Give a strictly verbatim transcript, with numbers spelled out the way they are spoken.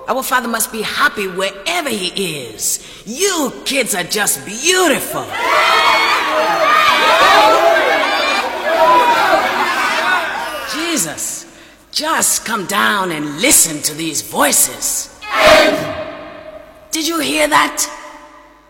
Our Father must be happy wherever he is. You kids are just beautiful. Jesus, just come down and listen to these voices. Did you hear that?